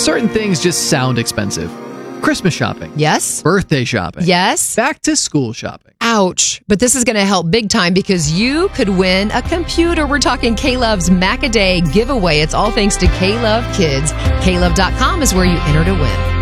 certain things just sound expensive. Christmas shopping. Yes. Birthday shopping. Yes. Back to school shopping. Ouch. But this is going to help big time because you could win a computer. We're talking K-Love's Mac-A-Day giveaway. It's all thanks to K-Love Kids. KLove.com is where you enter to win.